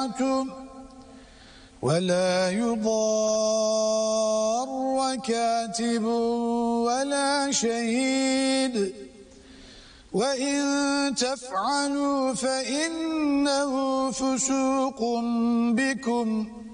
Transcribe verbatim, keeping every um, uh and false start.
نافعة ولا يضار كاتب ولا شهيد وإن تفعلوا فإنه فسوق بكم